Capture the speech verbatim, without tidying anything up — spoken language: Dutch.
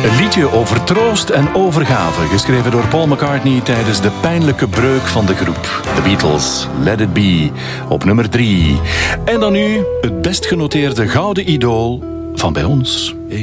Een liedje over troost en overgave, geschreven door Paul McCartney tijdens de pijnlijke breuk van de groep. The Beatles, Let It Be, op nummer drie. En dan nu het best genoteerde gouden idool van bij ons.